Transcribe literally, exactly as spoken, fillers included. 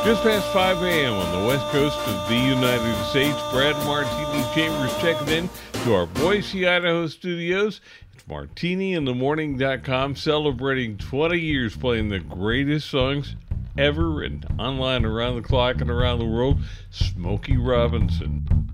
Just past five a.m. on the west coast of the United States, Brad Martini Chambers checking in to our Boise, Idaho studios. It's martini in the morning dot com, celebrating twenty years playing the greatest songs ever and online around the clock and around the world. Smokey Robinson.